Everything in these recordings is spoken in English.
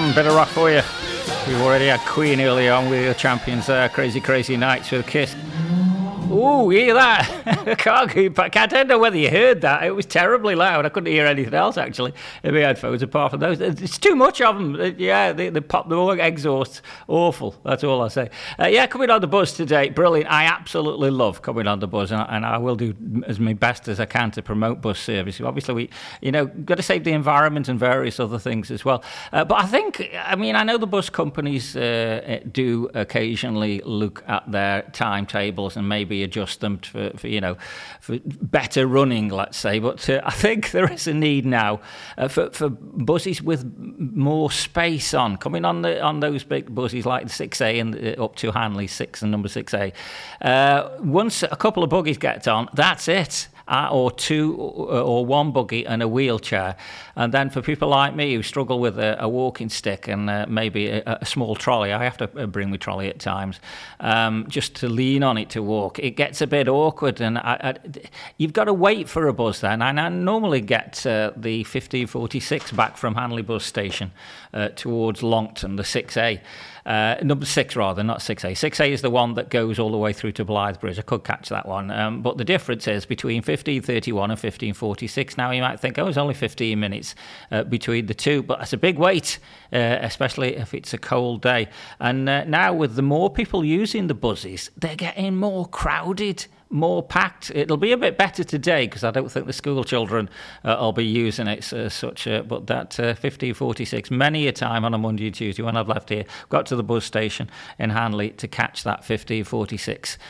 on, bit of rock for you. We've already had Queen earlier on with your champions there, Crazy Crazy Nights with Kiss. Ooh, hear that? I don't know whether you heard that. It was terribly loud. I couldn't hear anything else, actually, in my headphones, apart from those. It's too much of them. Yeah, they pop the exhausts. Awful. That's all I say. Coming on the buzz today, brilliant. I absolutely love coming on the buzz, and I will do as my best as I can to promote bus service. Obviously, we, got to save the environment and various other things as well. But I know the bus companies do occasionally look at their timetables and maybe adjust them for better running, let's say. But I think there is a need now for buses with more space on. Coming on those big buses like the 6A and up to Hanley 6 and number 6A. Once a couple of buggies get on, that's it. Or two or one buggy and a wheelchair. And then for people like me who struggle with a walking stick and maybe a small trolley, I have to bring my trolley at times, just to lean on it to walk. It gets a bit awkward, and you've got to wait for a bus then. And I normally get the 1546 back from Hanley bus station towards Longton, the 6A. Number 6 rather, not 6A. 6A is the one that goes all the way through to Blythe Bridge. I could catch that one. But the difference is between 1531 and 1546. Now you might think, it's only 15 minutes between the two, but that's a big wait, especially if it's a cold day. And now with the more people using the buses, they're getting more crowded, more packed. It'll be a bit better today because I don't think the school children will be using it as such. But that 1546, many a time on a Monday and Tuesday when I've left here, got to the bus station in Hanley to catch that 1546.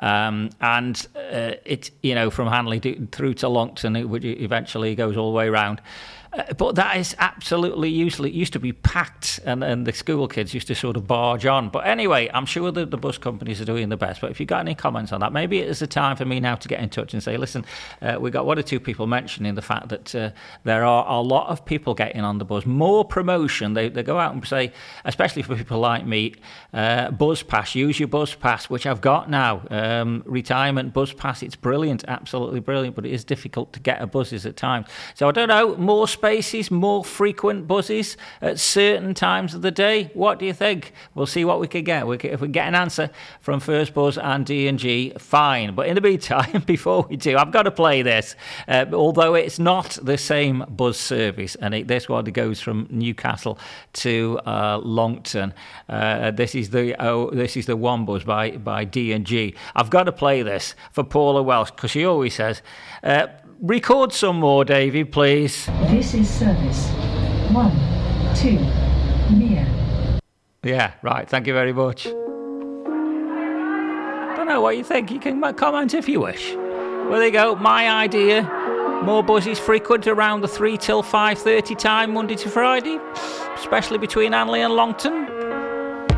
And it, from Hanley through to Longton, it eventually goes all the way around. But that is absolutely useless. It used to be packed, and the school kids used to sort of barge on. But anyway, I'm sure that the bus companies are doing the best. But if you've got any comments on that, maybe it is the time for me now to get in touch and say, listen, we got one or two people mentioning the fact that there are a lot of people getting on the bus. More promotion. They go out and say, especially for people like me, Buzz Pass, use your Buzz Pass, which I've got now. Retirement Buzz Pass, it's brilliant, absolutely brilliant, but it is difficult to get a buses at times. So I don't know, more spaces, more frequent buses at certain times of the day. What do you think? We'll see what we can get. If we get an answer from First Buzz and D&G, fine. But in the meantime, before we do, I've got to play this. Although it's not the same bus service, and this one goes from Newcastle to Longton. This is the one bus by D&G. I've got to play this for Paula Welsh because she always says, record some more, Davey, please. This is service 1, 2, Mia. Yeah, right. Thank you very much. Don't know what you think. You can comment if you wish. Well, there you go. My idea. More buses frequent around the 3 till 5:30 time, Monday to Friday, especially between Hanley and Longton.